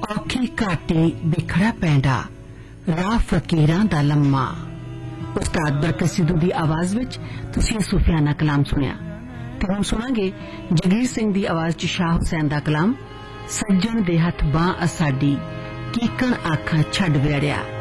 औखी घाटी बिखड़ा पैंदा राह फकीरां दा लम्मा। उस्ताद बरकत सिद्धू दी आवाज विच तुसीं सूफियाना कलाम सुनिया ते हुण सुणांगे जगीर सिंह दी आवाज च शाह हुसैन दा कलाम सज्जन दे हथ बां असाडी कीकण आखां छड्ड वेड़िया।